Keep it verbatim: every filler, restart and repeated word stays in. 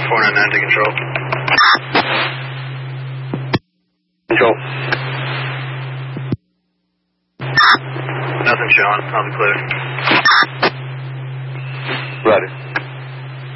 four nine nine to control. Control. Nothing showing. I'll be clear. Ready.